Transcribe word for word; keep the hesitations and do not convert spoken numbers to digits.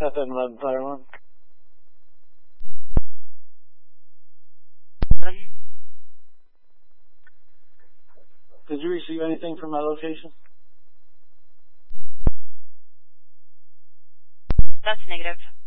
F M eleven Fire one. Did you receive anything from my location? That's negative.